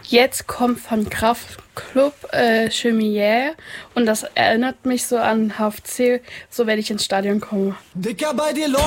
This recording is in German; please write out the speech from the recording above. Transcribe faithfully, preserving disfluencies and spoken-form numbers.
Jetzt kommt von Kraftklub äh, Chemie und das erinnert mich so an H F C, so wenn ich ins Stadion komme. Dicker bei dir los.